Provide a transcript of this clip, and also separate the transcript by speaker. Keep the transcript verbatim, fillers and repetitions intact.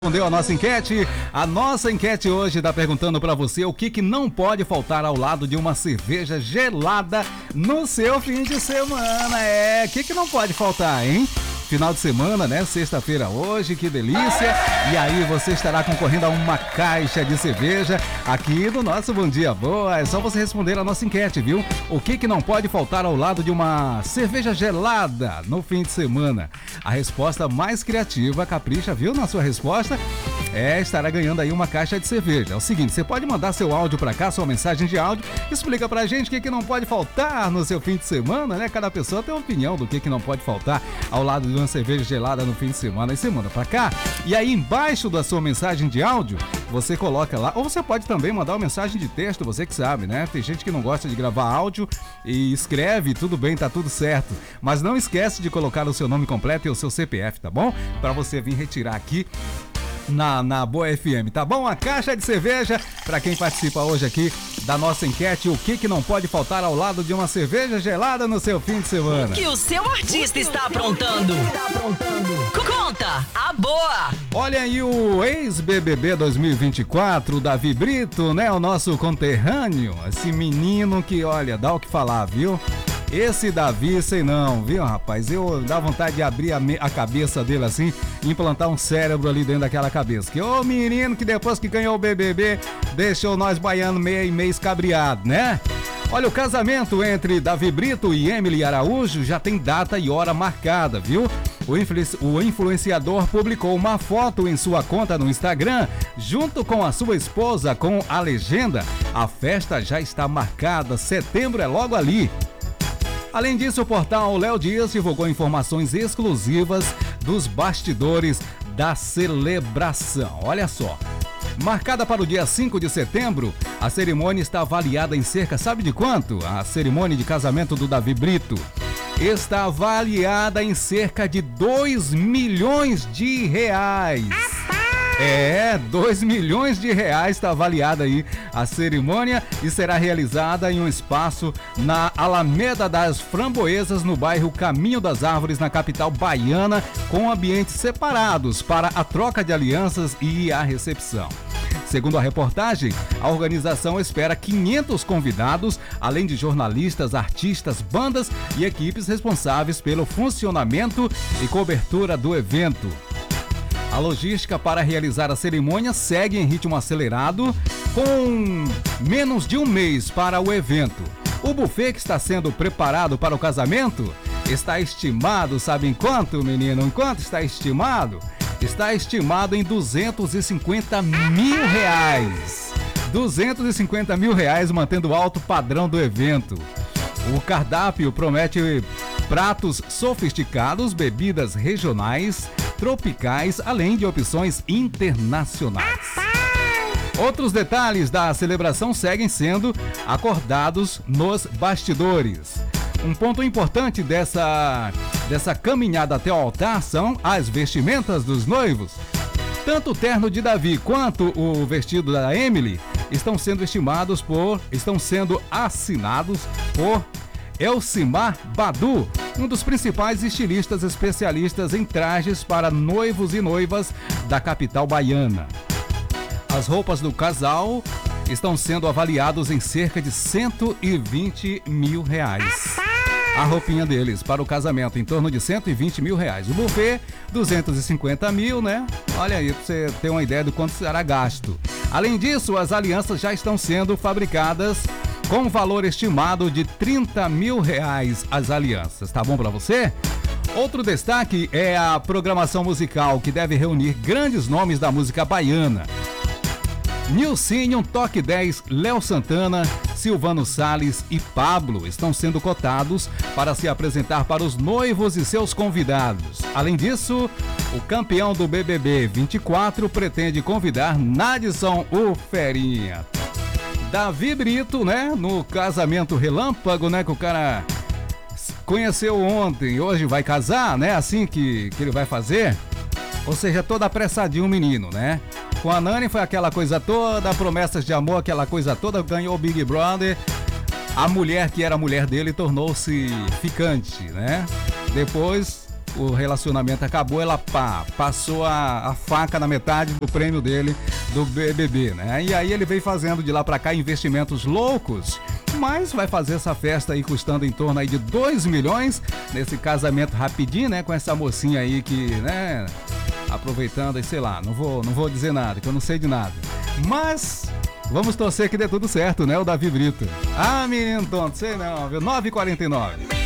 Speaker 1: Respondeu a nossa enquete. A nossa enquete hoje está perguntando para você o que, que não pode faltar ao lado de uma cerveja gelada no seu fim de semana. É, o que, que não pode faltar, hein? Final de semana, né? Sexta-feira hoje, que delícia. E aí você estará concorrendo a uma caixa de cerveja aqui do nosso Bom Dia Boa. É só você responder a nossa enquete, viu? O que que não pode faltar ao lado de uma cerveja gelada no fim de semana? A resposta mais criativa, capricha, viu? Na sua resposta, é, estará ganhando aí uma caixa de cerveja. É o seguinte, você pode mandar seu áudio pra cá, sua mensagem de áudio, explica pra gente o que que não pode faltar no seu fim de semana, né? Cada pessoa tem uma opinião do que que não pode faltar ao lado de uma cerveja gelada no fim de semana. Aí você manda pra cá, e aí embaixo da sua mensagem de áudio, você coloca lá, ou você pode também mandar uma mensagem de texto, você que sabe, né? Tem gente que não gosta de gravar áudio e escreve, tudo bem, tá tudo certo. Mas não esquece de colocar o seu nome completo e o seu C P F, tá bom? Pra você vir retirar aqui Na, na Boa F M, tá bom? A caixa de cerveja para quem participa hoje aqui da nossa enquete, o que que não pode faltar ao lado de uma cerveja gelada no seu fim de semana?
Speaker 2: O que o seu artista está aprontando? Conta a boa!
Speaker 1: Olha aí o ex-B B B dois mil e vinte e quatro, Davi Brito, né? O nosso conterrâneo, esse menino que, olha, dá o que falar, viu? Esse Davi, sei não, viu, rapaz? Eu dá vontade de abrir a, me- a cabeça dele assim e implantar um cérebro ali dentro daquela cabeça. Que ô menino que depois que ganhou o B B B, deixou nós baiano meio e meio escabriado, né? Olha, o casamento entre Davi Brito e Emily Araújo já tem data e hora marcada, viu? O, influ- o influenciador publicou uma foto em sua conta no Instagram, junto com a sua esposa, com a legenda: a festa já está marcada, setembro é logo ali. Além disso, o portal Léo Dias divulgou informações exclusivas dos bastidores da celebração. Olha só, marcada para o dia cinco de setembro, a cerimônia está avaliada em cerca, sabe de quanto? A cerimônia de casamento do Davi Brito está avaliada em cerca de dois milhões de reais. É, dois milhões de reais está avaliada aí a cerimônia e será realizada em um espaço na Alameda das Framboesas, no bairro Caminho das Árvores, na capital baiana, com ambientes separados para a troca de alianças e a recepção. Segundo a reportagem, a organização espera quinhentos convidados, além de jornalistas, artistas, bandas e equipes responsáveis pelo funcionamento e cobertura do evento. A logística para realizar a cerimônia segue em ritmo acelerado, com menos de um mês para o evento. O buffet que está sendo preparado para o casamento está estimado, sabe em quanto, menino? Em quanto está estimado? Está estimado em duzentos e cinquenta mil reais. duzentos e cinquenta mil reais, mantendo o alto padrão do evento. O cardápio promete pratos sofisticados, bebidas regionais, tropicais, além de opções internacionais. Outros detalhes da celebração seguem sendo acordados nos bastidores. Um ponto importante dessa, dessa caminhada até o altar são as vestimentas dos noivos. Tanto o terno de Davi quanto o vestido da Emily estão sendo estimados por, estão sendo assinados por Elcimar Badu, um dos principais estilistas especialistas em trajes para noivos e noivas da capital baiana. As roupas do casal estão sendo avaliados em cerca de cento e vinte mil reais. A roupinha deles para o casamento em torno de cento e vinte mil reais. O buffet, duzentos e cinquenta mil, né? Olha aí, para você ter uma ideia do quanto será gasto. Além disso, as alianças já estão sendo fabricadas com valor estimado de trinta mil reais as alianças. Tá bom para você? Outro destaque é a programação musical, que deve reunir grandes nomes da música baiana. Nilcinho, Toque dez, Léo Santana, Silvano Salles e Pablo estão sendo cotados para se apresentar para os noivos e seus convidados. Além disso, o campeão do B B B vinte e quatro pretende convidar Nadson, o Ferinha. Davi Brito, né, no casamento relâmpago, né, que o cara conheceu ontem e hoje vai casar, né, assim que, que ele vai fazer. Ou seja, todo apressadinho o menino, né? Com a Nani foi aquela coisa toda, promessas de amor, aquela coisa toda, ganhou o Big Brother. A mulher que era a mulher dele tornou-se ficante, né? Depois o relacionamento acabou, ela pá, passou a, a faca na metade do prêmio dele do B B B, né? E aí ele veio fazendo de lá pra cá investimentos loucos, mas vai fazer essa festa aí custando em torno aí de dois milhões nesse casamento rapidinho, né? Com essa mocinha aí que, né? Aproveitando aí, sei lá, não vou, não vou dizer nada, que eu não sei de nada. Mas vamos torcer que dê tudo certo, né? O Davi Brito. Ah, menino tonto, sei não, viu? nove e quarenta e nove.